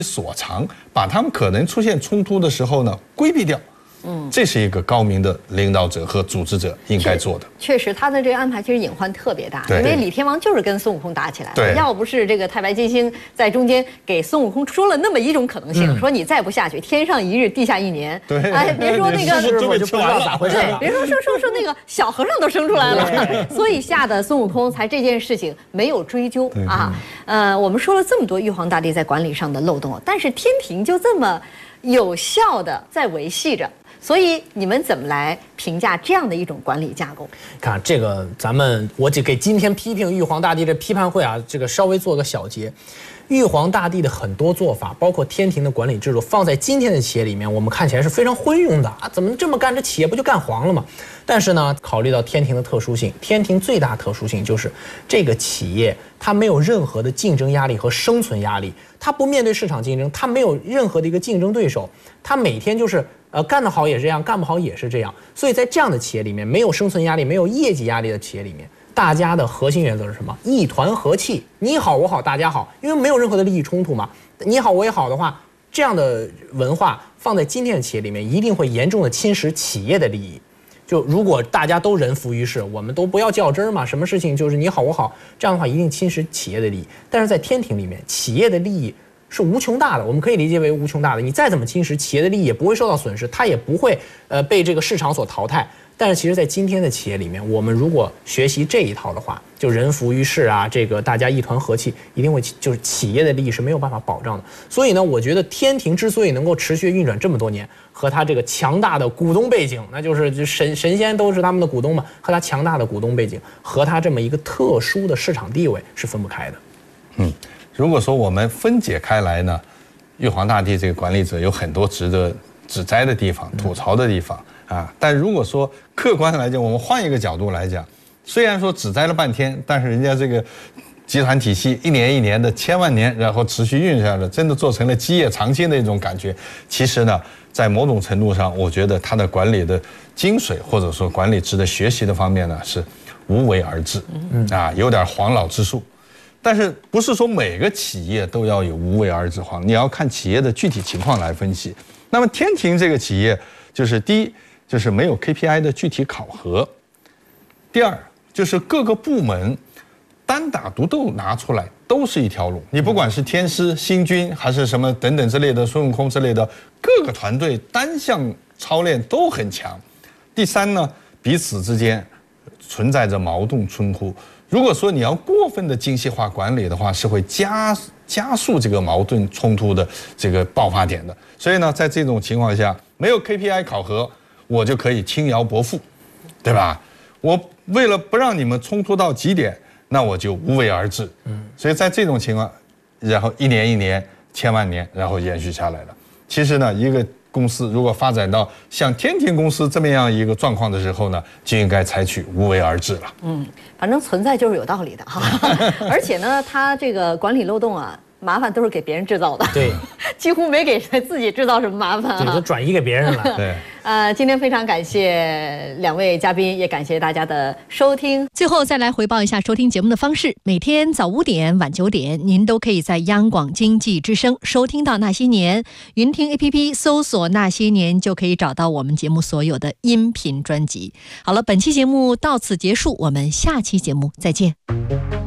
所长，把他们可能出现冲突的时候呢规避掉。这是一个高明的领导者和组织者应该做的。 确实，他的这个安排其实隐患特别大，因为李天王就是跟孙悟空打起来了。要不是这个太白金星在中间给孙悟空说了那么一种可能性，说你再不下去，天上一日，地下一年。 对， 哎，别说那个， 我就不知道咋回事了。 别说那个小和尚都生出来了，所以吓得孙悟空才这件事情没有追究啊。我们说了这么多玉皇大帝在管理上的漏洞，但是天庭就这么有效的在维系着。所以你们怎么来评价这样的一种管理架构？ 看这个，我就给今天批评玉皇大帝这批判会啊，这个稍微做个小结。玉皇大帝的很多做法，包括天庭的管理制度，放在今天的企业里面，我们看起来是非常昏庸的啊！怎么这么干，这企业不就干黄了吗？但是呢，考虑到天庭的特殊性，天庭最大特殊性就是这个企业它没有任何的竞争压力和生存压力，它不面对市场竞争，它没有任何的一个竞争对手，它每天就是干得好也是这样，干不好也是这样。所以在这样的企业里面，没有生存压力、没有业绩压力的企业里面，大家的核心原则是什么？一团和气，你好我好大家好，因为没有任何的利益冲突嘛。你好我也好的话，这样的文化放在今天的企业里面，一定会严重的侵蚀企业的利益。就如果大家都人浮于事，我们都不要较真儿嘛，什么事情就是你好我好，这样的话一定侵蚀企业的利益。但是在天庭里面，企业的利益是无穷大的，我们可以理解为无穷大的。你再怎么侵蚀，企业的利益也不会受到损失，它也不会被这个市场所淘汰。但是其实在今天的企业里面，我们如果学习这一套的话，就人浮于事啊，这个大家一团和气，一定会就是企业的利益是没有办法保障的。所以呢，我觉得天庭之所以能够持续运转这么多年，和它这个强大的股东背景，那就是神仙都是他们的股东嘛，和它强大的股东背景和它这么一个特殊的市场地位是分不开的。 如果说我们分解开来呢，玉皇大帝这个管理者有很多值得指摘的地方、吐槽的地方啊。但如果说客观来讲，我们换一个角度来讲，虽然说指摘了半天，但是人家这个集团体系一年一年的千万年，然后持续运下来，真的做成了基业长青的一种感觉。其实呢，在某种程度上，我觉得它的管理的精髓，或者说管理值得学习的方面呢，是无为而治，有点黄老之术。但是不是说每个企业都要有无为而治黄？你要看企业的具体情况来分析。那么天庭这个企业，就是第一，就是没有 KPI 的具体考核；第二，就是各个部门单打独斗拿出来都是一条龙。你不管是天师、星君还是什么等等之类的，孙悟空之类的，各个团队单项操练都很强。第三呢，彼此之间存在着矛盾冲突。如果说你要过分的精细化管理的话，是会加速这个矛盾冲突的这个爆发点的。所以呢，在这种情况下，没有 KPI 考核，我就可以轻徭薄赋，对吧？我为了不让你们冲突到极点，那我就无为而治。所以在这种情况，然后一年一年、千万年，然后延续下来了。其实呢，一个公司如果发展到像天庭公司这么样一个状况的时候呢，就应该采取无为而治了。 反正存在就是有道理的哈。而且呢，他这个管理漏洞啊，麻烦都是给别人制造的， 对， 几乎没给自己制造什么麻烦啊， 对，都转移给别人了。 对。 今天非常感谢两位嘉宾，也感谢大家的收听。最后再来回报一下收听节目的方式：每天早5点、晚9点，您都可以在央广经济之声收听到《那些年》，云听 APP 搜索《那些年》就可以找到我们节目所有的音频专辑。好了，本期节目到此结束，我们下期节目再见。